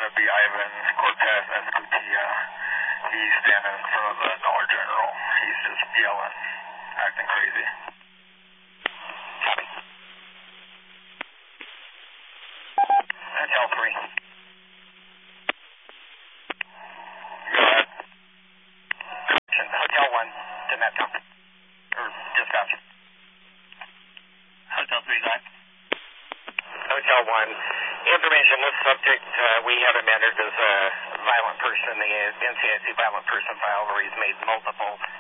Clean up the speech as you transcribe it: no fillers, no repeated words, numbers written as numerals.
going to be Ivan Cortez Escutia. He's standing in front of the Dollar General. He's just yelling, acting crazy. Copy. Hotel 3. Go ahead. Hotel 1 to Metcalf. Or dispatch. Hotel 3, go ahead. Hotel 1. Information, this subject, we have him entered as a violent person in the NCIC violent person file where he's made multiple